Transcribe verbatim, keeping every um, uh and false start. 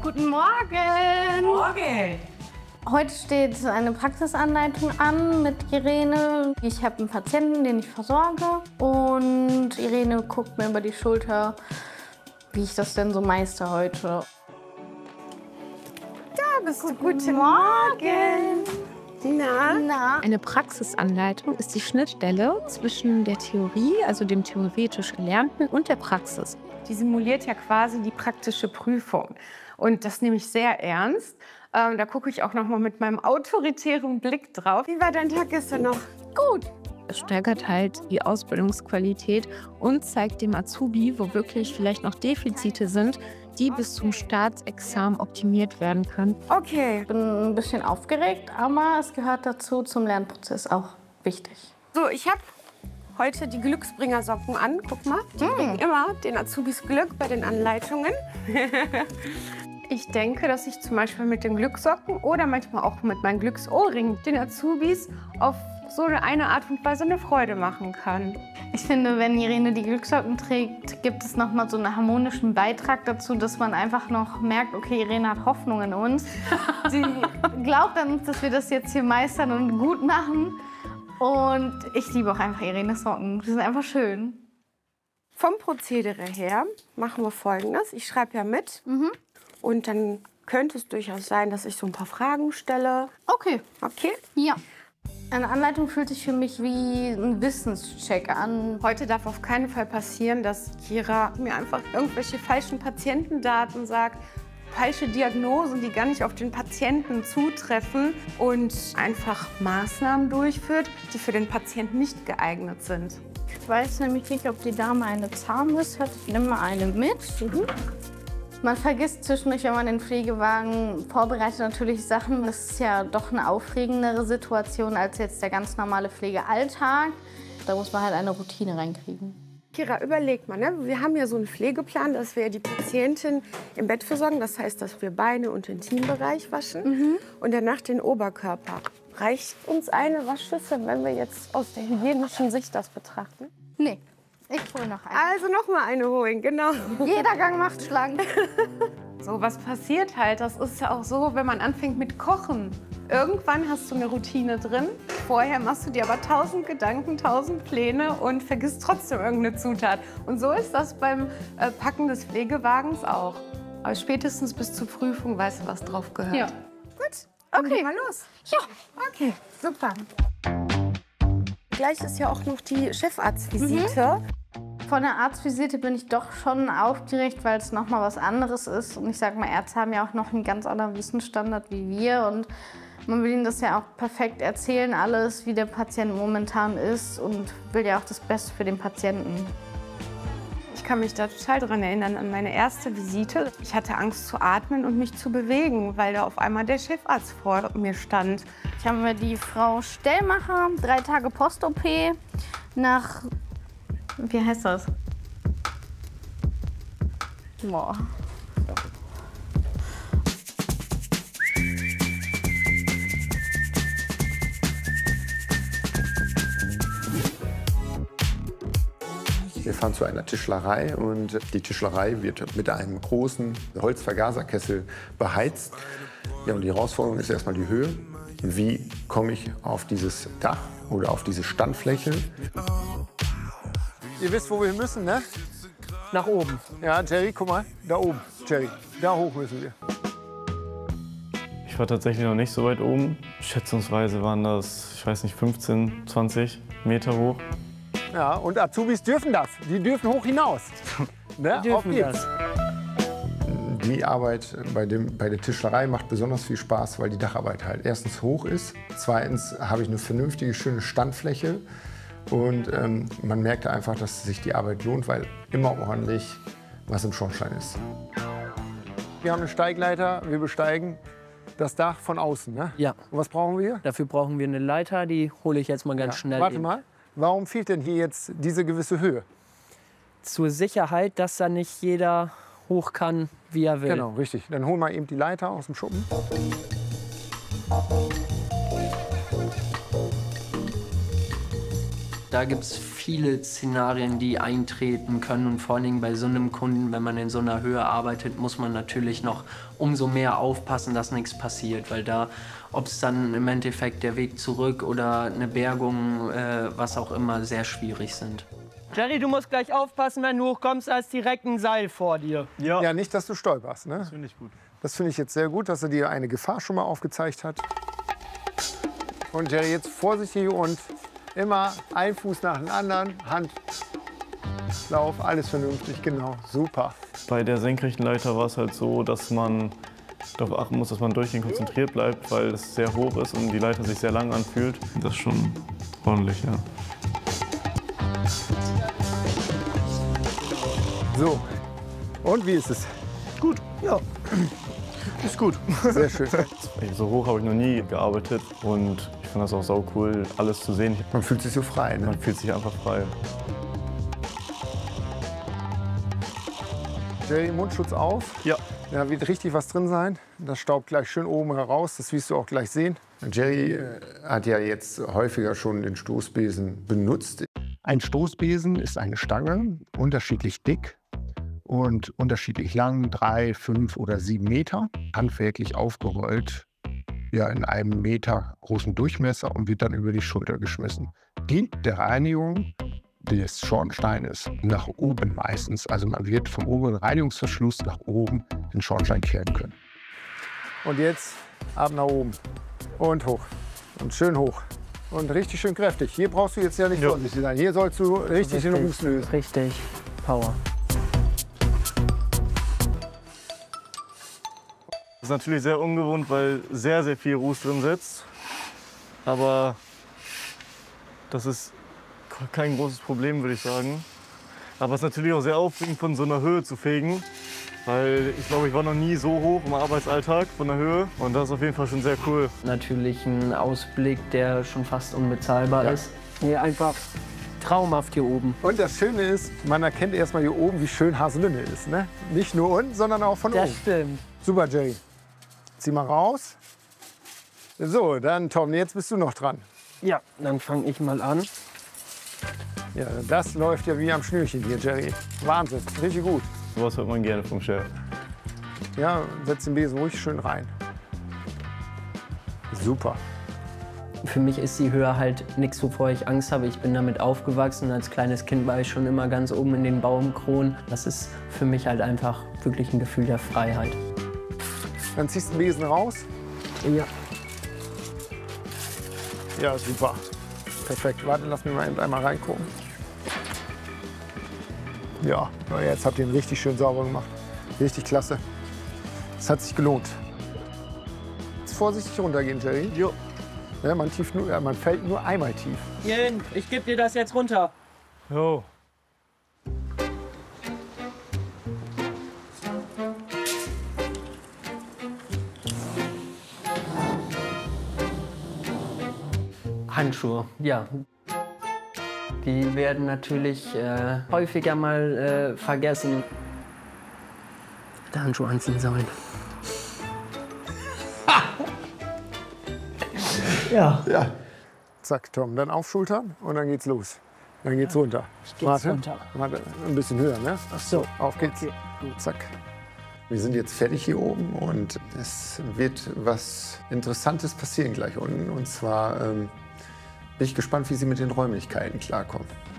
Guten Morgen. Morgen. Heute steht eine Praxisanleitung an mit Irene. Ich habe einen Patienten, den ich versorge. Und Irene guckt mir über die Schulter, wie ich das denn so meister heute. Da bist du. Guten Morgen. Na? Na? Eine Praxisanleitung ist die Schnittstelle zwischen der Theorie, also dem theoretisch Gelernten, und der Praxis. Die simuliert ja quasi die praktische Prüfung. Und das nehme ich sehr ernst. Ähm, da gucke ich auch noch mal mit meinem autoritären Blick drauf. Wie war dein Tag gestern noch? Gut. Es steigert halt die Ausbildungsqualität und zeigt dem Azubi, wo wirklich vielleicht noch Defizite sind, die bis zum Staatsexamen optimiert werden können. Okay. Ich bin ein bisschen aufgeregt, aber es gehört dazu, zum Lernprozess auch wichtig. So, ich habe heute die Glücksbringer-Socken an. Guck mal, die bringen immer den Azubis Glück bei den Anleitungen. Ich denke, dass ich zum Beispiel mit den Glückssocken oder manchmal auch mit meinen Glücksohrringen den Azubis auf so eine Art und Weise eine Freude machen kann. Ich finde, wenn Irene die Glückssocken trägt, gibt es noch mal so einen harmonischen Beitrag dazu, dass man einfach noch merkt, okay, Irene hat Hoffnung in uns. Sie glaubt an uns, dass wir das jetzt hier meistern und gut machen. Und ich liebe auch einfach Irenes Socken. Die sind einfach schön. Vom Prozedere her machen wir Folgendes. Ich schreibe ja mit. Mhm. Und dann könnte es durchaus sein, dass ich so ein paar Fragen stelle. Okay. Okay? Ja. Eine Anleitung fühlt sich für mich wie ein Wissenscheck an. Heute darf auf keinen Fall passieren, dass Kira mir einfach irgendwelche falschen Patientendaten sagt, falsche Diagnosen, die gar nicht auf den Patienten zutreffen und einfach Maßnahmen durchführt, die für den Patienten nicht geeignet sind. Ich weiß nämlich nicht, ob die Dame eine Zahnlist hat. Ich nehme mal eine mit. Mhm. Man vergisst zwischendurch, wenn man den Pflegewagen vorbereitet, natürlich Sachen. Das ist ja doch eine aufregendere Situation als jetzt der ganz normale Pflegealltag. Da muss man halt eine Routine reinkriegen. Kira, überleg mal, ne? Wir haben ja so einen Pflegeplan, dass wir die Patientin im Bett versorgen. Das heißt, dass wir Beine und den Intimbereich waschen mhm. und danach den Oberkörper. Reicht uns eine Waschschüssel, wenn wir jetzt aus der hygienischen Sicht das betrachten? Nee. Ich hole noch eine. Also noch mal eine holen, genau. Jeder Gang macht schlank. So, was passiert halt, das ist ja auch so, wenn man anfängt mit Kochen. Irgendwann hast du eine Routine drin. Vorher machst du dir aber tausend Gedanken, tausend Pläne und vergisst trotzdem irgendeine Zutat. Und so ist das beim äh, Packen des Pflegewagens auch. Aber spätestens bis zur Prüfung weißt du, was drauf gehört. Ja. Gut, okay. Mal los. Ja. Okay, super. Gleich ist ja auch noch die Chefarztvisite. Mhm. Von der Arztvisite bin ich doch schon aufgeregt, weil es noch mal was anderes ist. Und ich sage mal, Ärzte haben ja auch noch einen ganz anderen Wissensstandard wie wir. Und man will ihnen das ja auch perfekt erzählen, alles, wie der Patient momentan ist. Und will ja auch das Beste für den Patienten. Ich kann mich da total dran erinnern, an meine erste Visite. Ich hatte Angst zu atmen und mich zu bewegen, weil da auf einmal der Chefarzt vor mir stand. Ich habe mir die Frau Stellmacher, drei Tage Post-O P, nach, wie heißt das? Boah. Wir fahren zu einer Tischlerei und die Tischlerei wird mit einem großen Holzvergaserkessel beheizt. Ja, und die Herausforderung ist erstmal die Höhe. Wie komme ich auf dieses Dach oder auf diese Standfläche? Ihr wisst, wo wir müssen, ne? Nach oben. Ja, Jerry, guck mal, da oben. Jerry, da hoch müssen wir. Ich war tatsächlich noch nicht so weit oben. Schätzungsweise waren das, ich weiß nicht, fünfzehn, zwanzig Meter hoch. Ja, und Azubis dürfen das. Die dürfen hoch hinaus. Ne? Die dürfen das. Die Arbeit bei, dem, bei der Tischlerei macht besonders viel Spaß, weil die Dacharbeit halt erstens hoch ist. Zweitens habe ich eine vernünftige, schöne Standfläche. Und ähm, man merkt einfach, dass sich die Arbeit lohnt, weil immer ordentlich was im Schornstein ist. Wir haben eine Steigleiter, wir besteigen das Dach von außen. Ne? Ja. Und was brauchen wir? Dafür brauchen wir eine Leiter, die hole ich jetzt mal ganz Ja. schnell. Warte eben. mal, warum fehlt denn hier jetzt diese gewisse Höhe? Zur Sicherheit, dass da nicht jeder hoch kann, wie er will. Genau, richtig. Dann holen wir eben die Leiter aus dem Schuppen. Da gibt es viele Szenarien, die eintreten können. Und vor allen Dingen bei so einem Kunden, wenn man in so einer Höhe arbeitet, muss man natürlich noch umso mehr aufpassen, dass nichts passiert. Weil da, ob es dann im Endeffekt der Weg zurück oder eine Bergung, äh, was auch immer, sehr schwierig sind. Jerry, du musst gleich aufpassen, wenn du hochkommst, da ist direkt ein Seil vor dir. Ja, ja, nicht, dass du stolperst. Ne? Das finde ich gut. Das finde ich jetzt sehr gut, dass er dir eine Gefahr schon mal aufgezeigt hat. Und Jerry, jetzt vorsichtig und immer ein Fuß nach dem anderen, Hand, Lauf, alles vernünftig, genau, super. Bei der senkrechten Leiter war es halt so, dass man darauf achten muss, dass man durchgehend konzentriert bleibt, weil es sehr hoch ist und die Leiter sich sehr lang anfühlt. Das ist schon ordentlich, ja. So, und wie ist es? Gut, ja. Ist gut. Sehr schön. So hoch habe ich noch nie gearbeitet und ich finde das auch sau cool, alles zu sehen. Man fühlt sich so frei, ne? Man fühlt sich einfach frei. Jerry, Mundschutz auf. Ja. Da wird richtig was drin sein. Das staubt gleich schön oben heraus, das wirst du auch gleich sehen. Jerry äh, hat ja jetzt häufiger schon den Stoßbesen benutzt. Ein Stoßbesen ist eine Stange, unterschiedlich dick und unterschiedlich lang, drei, fünf oder sieben Meter, handwerklich aufgerollt, ja, in einem Meter großen Durchmesser und wird dann über die Schulter geschmissen. Dient der Reinigung des Schornsteines nach oben meistens. Also man wird vom oberen Reinigungsverschluss nach oben den Schornstein kehren können. Und jetzt ab nach oben und hoch und schön hoch. Und richtig schön kräftig. Hier brauchst du jetzt ja nicht ja. vorsichtig sein. Hier sollst du richtig, richtig den Ruß lösen. Richtig. Power. Das ist natürlich sehr ungewohnt, weil sehr, sehr viel Ruß drin sitzt. Aber das ist kein großes Problem, würde ich sagen. Aber es ist natürlich auch sehr aufregend, von so einer Höhe zu fegen. Weil ich glaube, ich war noch nie so hoch im Arbeitsalltag von der Höhe. Und das ist auf jeden Fall schon sehr cool. Natürlich ein Ausblick, der schon fast unbezahlbar Ja. ist. Nee, einfach traumhaft hier oben. Und das Schöne ist, man erkennt erst mal hier oben, wie schön Haselünne ist. Ne? Nicht nur unten, sondern auch von Das oben. stimmt. Super, Jerry. Zieh mal raus. So, dann Tom, jetzt bist du noch dran. Ja, dann fange ich mal an. Ja, das läuft ja wie am Schnürchen hier, Jerry. Wahnsinn, richtig gut. Sowas hört man gerne vom Chef. Ja, setz den Besen ruhig schön rein. Super. Für mich ist die Höhe halt nichts, wovor ich Angst habe. Ich bin damit aufgewachsen. Als kleines Kind war ich schon immer ganz oben in den Baumkronen. Das ist für mich halt einfach wirklich ein Gefühl der Freiheit. Dann ziehst du den Besen raus. Ja. Ja, super. Perfekt. Warte, lass mich mal eben einmal reingucken. Ja, jetzt habt ihr ihn richtig schön sauber gemacht. Richtig klasse. Es hat sich gelohnt. Jetzt vorsichtig runtergehen, Jerry. Jo. Ja, man, tief nur, ja, man fällt nur einmal tief. Jen, ich gebe dir das jetzt runter. Jo. Handschuhe, ja. Die werden natürlich äh, häufiger mal äh, vergessen. Der Handschuh anziehen sollen. Ja. Ja. Zack, Tom, dann aufschultern und dann geht's los. Dann geht's runter. Ich geht's Warte. runter. Warte, ein bisschen höher, ne? Ach so. Auf geht's. Okay, gut. Zack. Wir sind jetzt fertig hier oben und es wird was Interessantes passieren gleich unten. Und zwar ähm, bin ich gespannt, wie Sie mit den Räumlichkeiten klarkommen.